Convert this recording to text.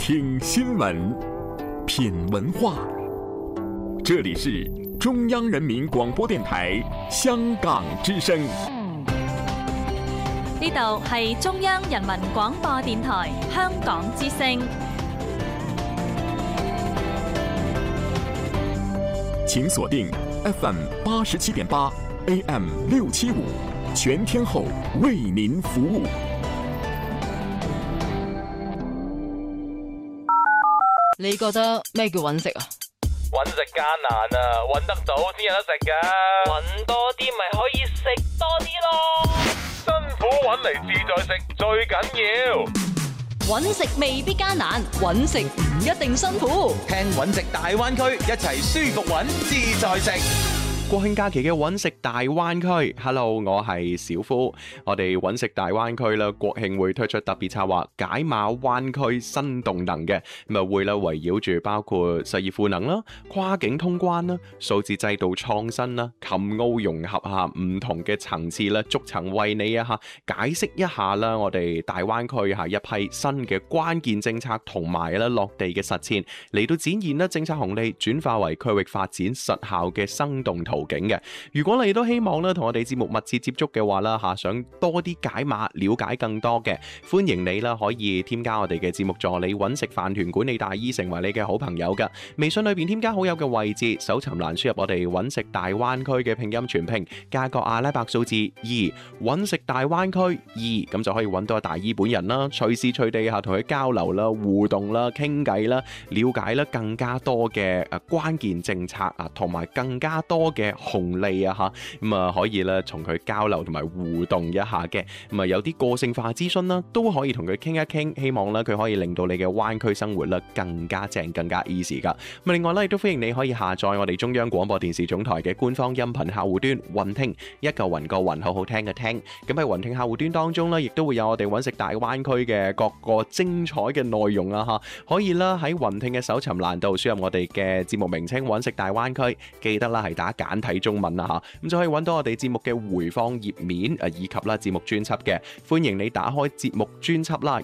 听新闻，品文化。这里是中央人民广播电台香港之声。 呢度係中央人民廣播電台香港之聲。 請鎖定 FM 87.8 AM 675，全天候為您服務。 你覺得咩叫揾食啊？ 揾食艱難啊，揾得到先有得食噶。揾多啲咪可以食多啲咯。辛苦揾嚟自在食最緊要。 揾食未必艱難，揾食唔一定辛苦。 聽揾食大灣區，一齊舒服揾自在食。國慶假期嘅揾食大灣區 ，Hello， 我係小夫。我哋揾食大灣區啦，國慶會推出特別策劃解碼灣區新動能嘅，咁啊會啦圍繞住包括實業賦能啦、跨境通關啦、數字制度創新啦、琴澳融合下唔同嘅層次啦，逐層為你啊嚇解釋一下啦，我哋大灣區一批新嘅關鍵政策同埋啦落地嘅實踐嚟到展現啦政策紅利轉化為區域發展實效嘅生動途徑嘅。如果你都希望咧同我哋節目密切接觸嘅話啦嚇，想多啲解碼了解更多嘅，歡迎你啦可以添加我哋嘅節目助理揾食飯團管理大醫成為你嘅好朋友噶。微信裏邊添加好友嘅位置，搜尋欄輸入我哋揾食大灣區嘅拼音全拼，加個阿拉伯數字2，揾食大灣區2，咁就可以揾到大醫本人啦，隨時隨地嚇同佢交流啦、互動啦、傾偈啦、了解啦更加多嘅關鍵政策啊，同埋更加多嘅紅利啊嚇，咁啊可以咧同佢交流同埋互動一下嘅，咁啊有啲個性化諮詢啦，都可以同佢傾一傾，希望咧佢可以令到你嘅灣區生活咧更加正、更加 easy 噶。咁另外咧亦都歡迎你可以下載我哋中央廣播電視總台嘅官方音頻客戶端雲聽，一個雲個雲，好好聽嘅聽。咁喺雲聽客戶端當中咧，亦都會有我哋揾食大灣區嘅各個精彩嘅內容啊嚇，可以啦喺雲聽嘅搜尋欄度輸入我哋嘅節目名稱揾食大灣區，記得啦係打簡體中文啦嚇，咁就可以揾到我哋節目嘅回放頁面以及啦節目專輯嘅。歡迎你打開節目專輯啦，